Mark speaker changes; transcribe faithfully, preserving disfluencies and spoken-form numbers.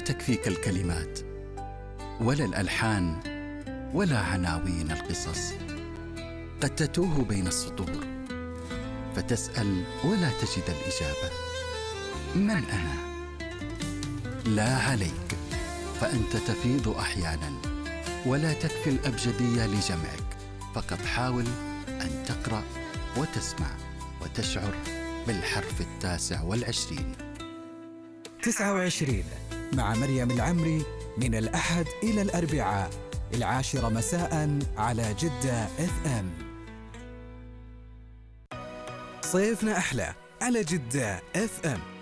Speaker 1: تكفيك الكلمات ولا الألحان ولا عناوين القصص. قد تتوه بين السطور فتسأل ولا تجد الإجابة. من أنا؟ لا عليك، فأنت تفيض أحياناً ولا تكفي الأبجدية لجمعك. فقط حاول أن تقرأ وتسمع وتشعر بالحرف التاسع والعشرين.
Speaker 2: تسعة وعشرين مع مريم العمري، من الأحد إلى الأربعاء العاشرة مساء على جدة اف ام. صيفنا أحلى على جدة اف ام.